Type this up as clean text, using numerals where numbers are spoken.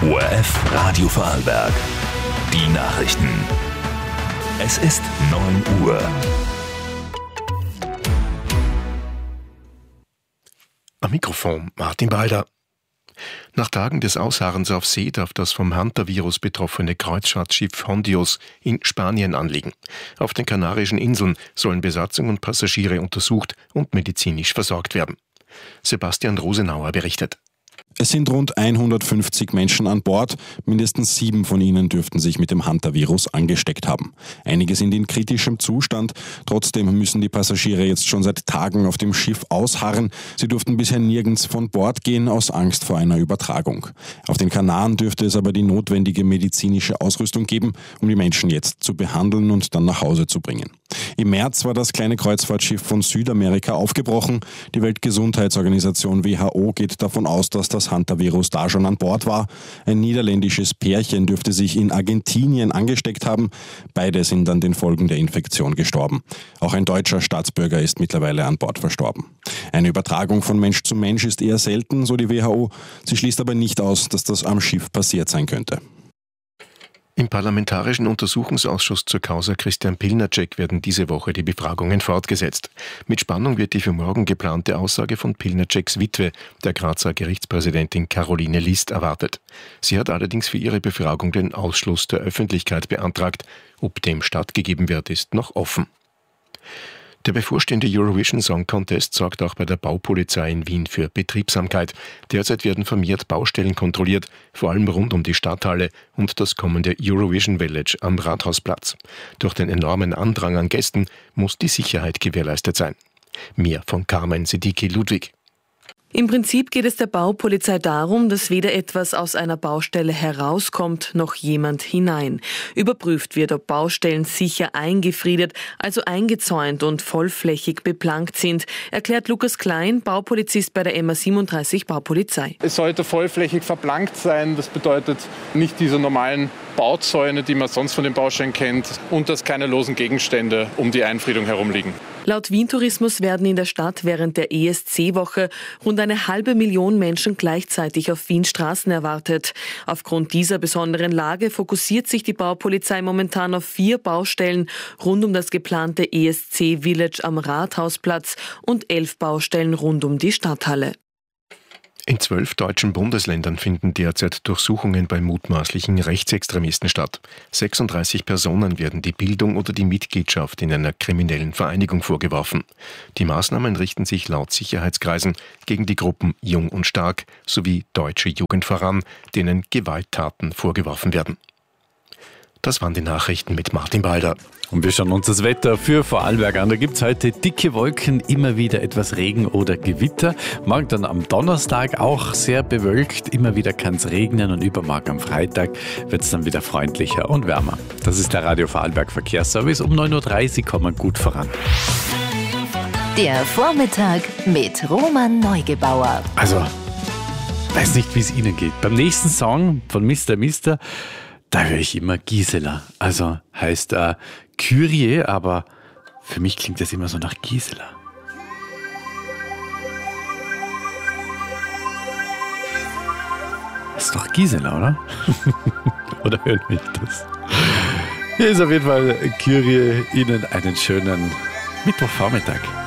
ORF Radio Vorarlberg. Die Nachrichten. Es ist 9 Uhr. Am Mikrofon Martin Balder. Nach Tagen des Ausharrens auf See darf das vom Hantavirus betroffene Kreuzfahrtschiff Hondios in Spanien anlegen. Auf den Kanarischen Inseln sollen Besatzung und Passagiere untersucht und medizinisch versorgt werden. Sebastian Rosenauer berichtet. Es sind rund 150 Menschen an Bord. Mindestens 7 von ihnen dürften sich mit dem Hantavirus angesteckt haben. Einige sind in kritischem Zustand. Trotzdem müssen die Passagiere jetzt schon seit Tagen auf dem Schiff ausharren. Sie durften bisher nirgends von Bord gehen aus Angst vor einer Übertragung. Auf den Kanaren dürfte es aber die notwendige medizinische Ausrüstung geben, um die Menschen jetzt zu behandeln und dann nach Hause zu bringen. Im März war das kleine Kreuzfahrtschiff von Südamerika aufgebrochen. Die Weltgesundheitsorganisation WHO geht davon aus, dass das Hantavirus da schon an Bord war. Ein niederländisches Pärchen dürfte sich in Argentinien angesteckt haben. Beide sind an den Folgen der Infektion gestorben. Auch ein deutscher Staatsbürger ist mittlerweile an Bord verstorben. Eine Übertragung von Mensch zu Mensch ist eher selten, so die WHO. Sie schließt aber nicht aus, dass das am Schiff passiert sein könnte. Im Parlamentarischen Untersuchungsausschuss zur Causa Christian Pilnacek werden diese Woche die Befragungen fortgesetzt. Mit Spannung wird die für morgen geplante Aussage von Pilnaceks Witwe, der Grazer Gerichtspräsidentin Caroline List, erwartet. Sie hat allerdings für ihre Befragung den Ausschluss der Öffentlichkeit beantragt. Ob dem stattgegeben wird, ist noch offen. Der bevorstehende Eurovision Song Contest sorgt auch bei der Baupolizei in Wien für Betriebsamkeit. Derzeit werden vermehrt Baustellen kontrolliert, vor allem rund um die Stadthalle und das kommende Eurovision Village am Rathausplatz. Durch den enormen Andrang an Gästen muss die Sicherheit gewährleistet sein. Mehr von Carmen Sediki-Ludwig. Im Prinzip geht es der Baupolizei darum, dass weder etwas aus einer Baustelle herauskommt, noch jemand hinein. Überprüft wird, ob Baustellen sicher eingefriedet, also eingezäunt und vollflächig beplankt sind, erklärt Lukas Klein, Baupolizist bei der MA37 Baupolizei. Es sollte vollflächig verplankt sein, das bedeutet nicht diese normalen Bauzäune, die man sonst von den Baustellen kennt, und dass keine losen Gegenstände um die Einfriedung herumliegen. Laut Wien Tourismus werden in der Stadt während der ESC-Woche rund 500.000 Menschen gleichzeitig auf Wiens Straßen erwartet. Aufgrund dieser besonderen Lage fokussiert sich die Baupolizei momentan auf 4 Baustellen rund um das geplante ESC-Village am Rathausplatz und 11 Baustellen rund um die Stadthalle. In 12 deutschen Bundesländern finden derzeit Durchsuchungen bei mutmaßlichen Rechtsextremisten statt. 36 Personen werden die Bildung oder die Mitgliedschaft in einer kriminellen Vereinigung vorgeworfen. Die Maßnahmen richten sich laut Sicherheitskreisen gegen die Gruppen Jung und Stark sowie Deutsche Jugend voran, denen Gewalttaten vorgeworfen werden. Das waren die Nachrichten mit Martin Balder. Und wir schauen uns das Wetter für Vorarlberg an. Da gibt es heute dicke Wolken, immer wieder etwas Regen oder Gewitter. Morgen dann am Donnerstag auch sehr bewölkt. Immer wieder kann es regnen und übermorgen am Freitag wird es dann wieder freundlicher und wärmer. Das ist der Radio Vorarlberg Verkehrsservice. Um 9.30 Uhr kommen wir gut voran. Der Vormittag mit Roman Neugebauer. Also, weiß nicht, wie es Ihnen geht. Beim nächsten Song von Mr. Mister, da höre ich immer Gisela. Also heißt Kyrie, aber für mich klingt das immer so nach Gisela. Das ist doch Gisela, oder? Oder hören wir das? Hier ist auf jeden Fall Kyrie. Ihnen einen schönen Mittwochvormittag.